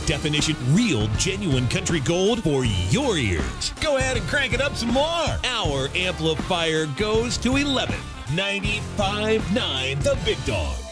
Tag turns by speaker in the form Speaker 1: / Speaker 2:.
Speaker 1: definition, real, genuine country gold for your ears. Go ahead and crank it up some more. Our amplifier goes to 11. 95.9 The Big Dog.